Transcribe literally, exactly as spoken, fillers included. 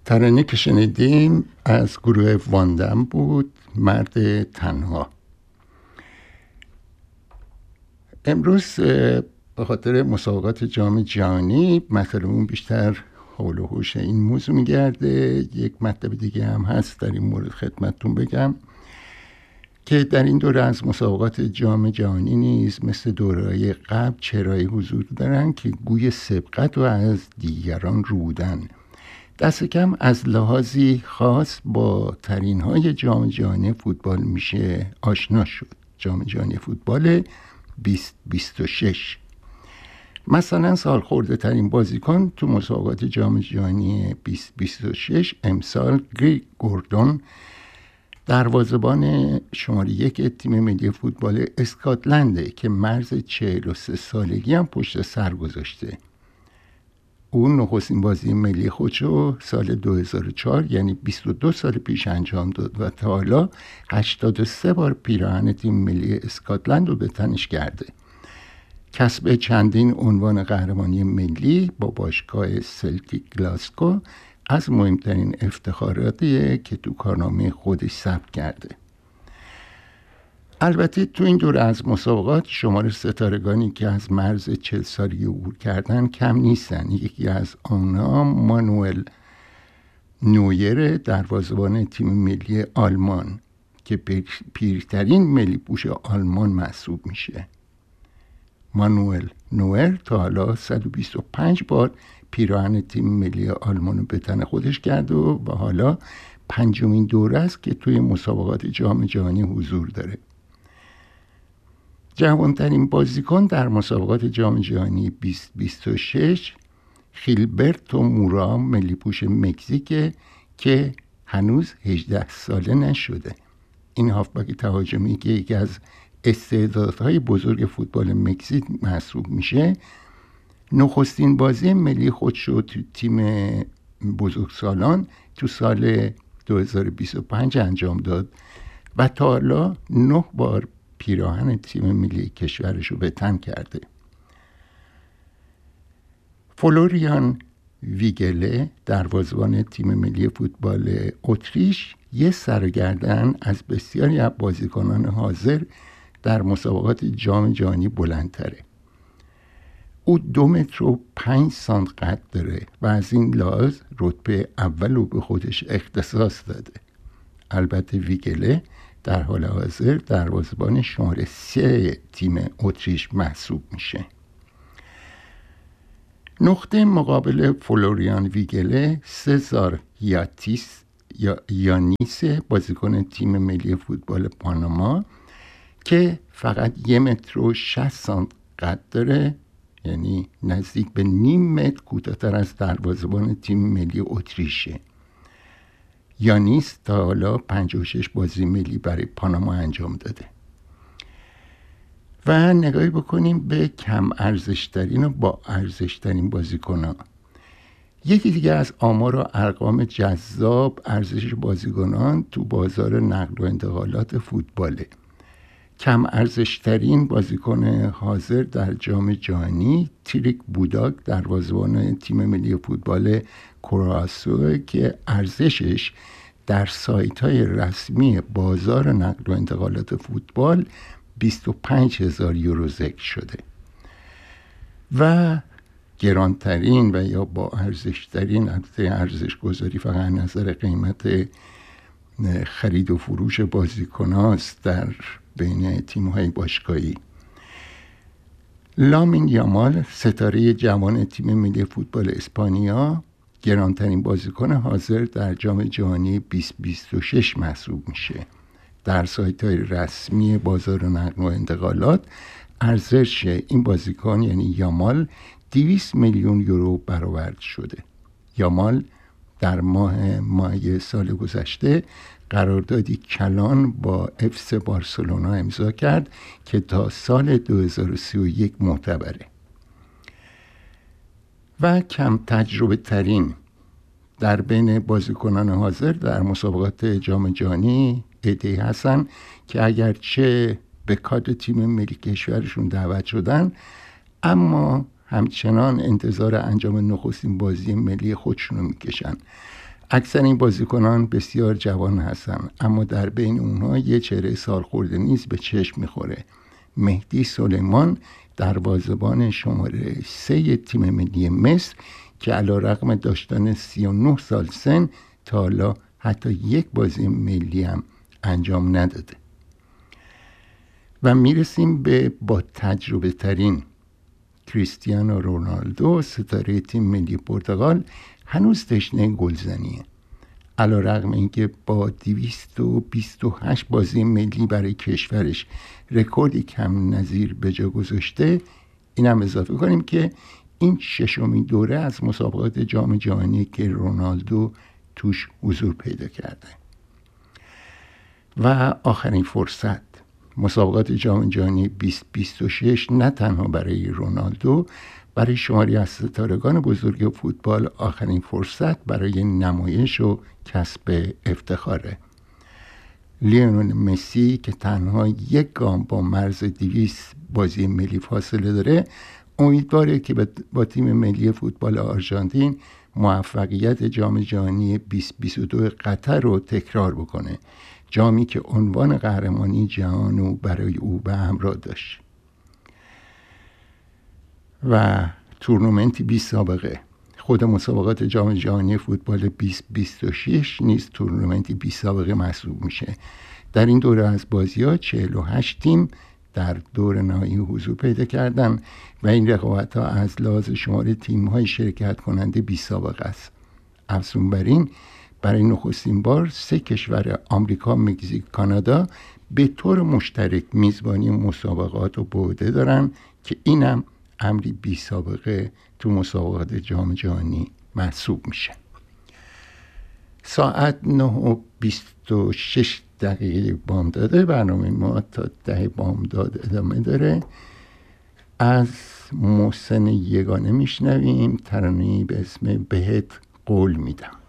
ترانه که شنیدیم از گروه واندم بود، مرد تنها. امروز به خاطر مسابقات جام جهانی مطلبمون بیشتر حول و حوش این موضوع میگرده. یک مطلب دیگه هم هست در این مورد خدمتتون بگم که در این دوره از مسابقات جام جهانی نیز مثل دوره‌های قبل چهره‌ای حضور دارن که گوی سبقت و از دیگران رودن. دست کم از لحاظی خاص با ترین‌های جام جهانی فوتبال میشه آشنا شد. جام جهانی فوتبال بیست بیست و شش مثلا سالخورده ترین بازیکن تو مسابقات جام جهانی بیست بیست و شش امسال گریگ گوردون، دروازه‌بان شماره یک تیم ملی فوتبال اسکاتلنده که مرز چهل و سه سالگی هم پشت سر گذاشته. او نخستین بازی ملی خودشو سال دو هزار و چهار یعنی بیست و دو سال پیش انجام داد و تا حالا هشتاد و سه بار پیراهن تیم ملی اسکاتلند رو به تنش کرده. کسب چندین عنوان قهرمانی ملی با باشگاه سلتیک گلاسکو از مهمترین افتخاراتیه که تو کارنامه خودش ثبت کرده. البته تو این دوره از مسابقات شمار ستارگانی که از مرز چهل سالی عبور کردن کم نیستن. یکی از آنها مانوئل نویر، دروازه‌بان تیم ملی آلمان که پیرترین ملی پوش آلمان محسوب میشه. مانوئل نویر تا حالا صد و بیست و پنج بار پیراهن تیم ملی آلمان رو به تن خودش کرد و, و حالا پنجمین دوره است که توی مسابقات جام جهانی حضور داره. جوانترین بازیکن در مسابقات جام جهانی بیست بیست و شش خیلبرتو مورا، ملی پوش مکزیک که هنوز هجده ساله نشده. این هافبک تهاجمی که یکی از استعدادهای بزرگ فوتبال مکزیک محسوب میشه، نخستین بازی ملی خودشو تو تیم بزرگسالان تو سال دو هزار و بیست و پنج انجام داد و تا حالا نه بار پیراهن تیم ملی کشورش رو به تن کرده. فلوریان ویگله، دروازه‌بان تیم ملی فوتبال اتریش، یه سرگردن از بسیاری از بازیکنان حاضر در مسابقات جام جهانی بلندتره. او دو متر و پنج سانت قد داره و از این لحاظ رتبه اول رو به خودش اختصاص داده. البته ویگله در حال حاضر دروازه‌بان شماره سه تیم اتریش محسوب میشه. نقطه مقابل فلوریان ویگله سزار یاتیس یا یانیس، بازیکن تیم ملی فوتبال پاناما که فقط یک متر و شصت سانت قد داره، یعنی نزدیک به نیم متر کوتاه‌تر از دروازه‌بان تیم ملی اتریشه. یانیس تا حالا پنجاه و شش بازی ملی برای پاناما انجام داده. و نگاهی بکنیم به کم ارزشترین و با ارزشترین بازیکنان. یکی دیگه از آمار و ارقام جذاب ارزش بازیکنان تو بازار نقل و انتقالات فوتباله. کم ارزشترین بازیکن حاضر در جام جهانی تریک بوداک، دروازه‌بان تیم ملی فوتبال کرائاسو که ارزشش در سایت‌های رسمی بازار نقل و انتقالات فوتبال بیست و پنج هزار یورو ذکر شده. و گرانترین و یا با ارزشترین، البته ارزش گذاری فقط نظر قیمت خرید و فروش بازیکناست در بین تیم‌های باشگاهی، لامین یامال، ستاره جوان تیم ملی فوتبال اسپانیا، گرانترین بازیکن حاضر در جام جهانی بیست بیست و شش محسوب میشه. در سایت‌های رسمی بازار نقل و انتقالات ارزش این بازیکن یعنی یامال دویست میلیون یورو برآورد شده. یامال در ماه مای سال گذشته قراردادی کلان با اف سی بارسلونا امضا کرد که تا سال دو هزار و سی و یک معتبره. و کم تجربه ترین در بین بازیکنان حاضر در مسابقات جام جهانی عده‌ای هستن که اگرچه به کادر تیم ملی کشورشون دعوت شدن اما همچنان انتظار انجام نخستین بازی ملی خودشونو میکشن. اکثر این بازیکنان بسیار جوان هستند، اما در بین اونها یه چهره سالخورده نیز به چشم میخوره. مهدی سلیمان دروازه‌بان شماره سه تیم ملی مصر که علیرغم داشتن سی و نه سال سن تا حالا حتی یک بازی ملی هم انجام نداده. و میرسیم به با تجربه ترین کریستیانو رونالدو، ستاره تیم ملی پرتغال. هنوز تشنه گلزنیه، علیرغم اینکه با دویست و بیست و هشت بازی ملی برای کشورش رکوردی کم نظیر به جا گذاشته. این هم اضافه کنیم که این ششمین دوره از مسابقات جام جهانی که رونالدو توش حضور پیدا کرده. و آخرین فرصت، مسابقات جام جهانی بیست بیست و شش نه تنها برای رونالدو، برای شماری از ستارگان بزرگ فوتبال آخرین فرصت برای نمایش و کسب افتخاره. لیونل مسی که تنها یک گام با مرز دویست بازی ملی فاصله داره، امیدواره که با تیم ملی فوتبال آرژانتین موفقیت جام جهانی بیست بیست و دو قطر رو تکرار بکنه، جامی که عنوان قهرمانی جهان رو برای او به همراه داشت. و تورنمنتی بی سابقه، خود مسابقات جام جهانی فوتبال بیست بیست و شش نیز تورنمنتی بی سابقه محسوب میشه. در این دوره از بازی‌ها چهل و هشت تیم در دور نهایی حضور پیدا کردن و این رقابت‌ها از لحاظ شمار تیم‌های شرکت کننده بی سابقه است. افزون بر این، برای نخستین بار سه کشور آمریکا، مکزیک، کانادا به طور مشترک میزبانی مسابقات رو به عهده دارن که اینم امری بی سابقه تو مسابقات جام جهانی محسوب میشه. ساعت نه و بیست و شش دقیقه بامداد، برنامه ما تا ده بامداد ادامه داره. از محسن یگانه میشنویم ترانه‌ای به اسم بهت قول میدم.